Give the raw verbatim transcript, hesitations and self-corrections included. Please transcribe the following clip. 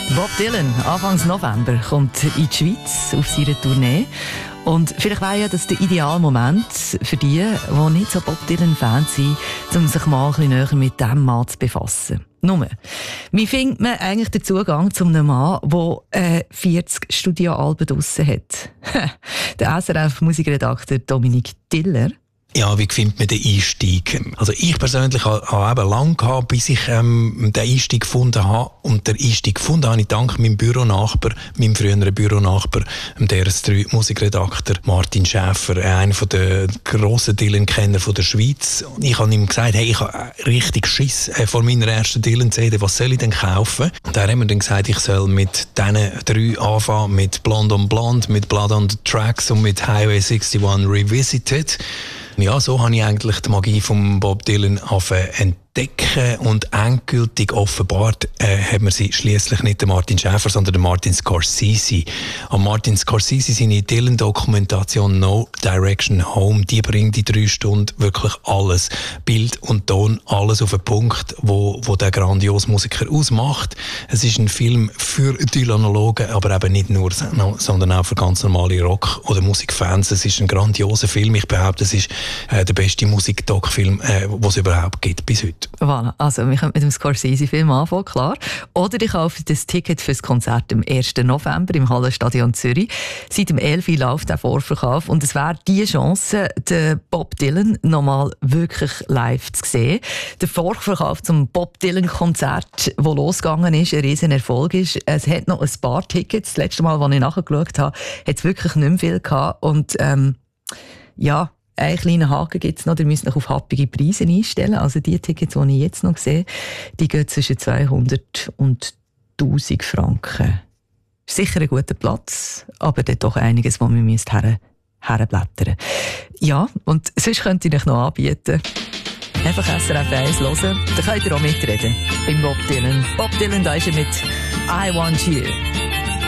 Bob Dylan, Anfang November, kommt in die Schweiz auf seine Tournee. Und vielleicht wäre ja das der ideale Moment für die, die nicht so Bob Dylan-Fans sind, um sich mal ein bisschen näher mit diesem Mann zu befassen. Nur, wie findet man eigentlich den Zugang zu einem Mann, der äh, vierzig Studioalben draussen hat? Der S R F-Musikredakteur Dominik Tiller. Ja, wie findet man den Einstieg? Also ich persönlich habe eben lange gehabt, bis ich ähm, den Einstieg gefunden habe. Und den Einstieg gefunden habe ich dank meinem Büronachbar, meinem früheren Büronachbar, dem D R S drei Musikredakteur Martin Schäfer, einer der grossen Dylan-Kenner der Schweiz. Und ich habe ihm gesagt, hey, ich habe richtig Schiss äh, vor meiner ersten Dylan-C D, was soll ich denn kaufen? Und er hat mir dann gesagt, ich soll mit diesen drei anfangen, mit Blonde on Blonde, mit Blood on the Tracks und mit Highway einundsechzig Revisited. Ja, so habe ich eigentlich die Magie von Bob Dylan entdecken und endgültig offenbart äh, hat man sie schliesslich nicht den Martin Schäfer, sondern den Martin Scorsese. Und Martin Scorsese, seine Dylan-Dokumentation No Direction Home, die bringt in drei Stunden wirklich alles, Bild und Ton, alles auf den Punkt, wo, wo der grandiose Musiker ausmacht. Es ist ein Film für Dylanologen, aber eben nicht nur, sondern auch für ganz normale Rock- oder Musikfans. Es ist ein grandioser Film. Ich behaupte, es ist äh, der beste Musikdoc-Film, äh, den es überhaupt gibt bis heute. Voilà. Also, wir können mit dem Scorsese-Film anfangen, klar. Oder ich kaufe das Ticket für das Konzert am ersten November im Hallenstadion Zürich. Seit dem elf Uhr läuft der Vorverkauf und es wäre die Chance, den Bob Dylan nochmal wirklich live zu sehen. Der Vorverkauf zum Bob Dylan-Konzert, das losgegangen ist, ein riesen Erfolg ist. Es hat noch ein paar Tickets. Das letzte Mal, als ich nachgeschaut habe, hat es wirklich nicht mehr viel gehabt. Und ähm, ja, einen kleinen Haken gibt es noch, ihr müsst euch auf happige Preise einstellen. Also die Tickets, die ich jetzt noch sehe, die gehen zwischen zweihundert und tausend Franken. Sicher ein guter Platz, aber dort doch einiges, wo man her, herblättern. Ja, und sonst könnt ihr euch noch anbieten. Einfach S R F eins hören, dann könnt ihr auch mitreden. Beim Bob Dylan. Bob Dylan, da ist er mit I Want You.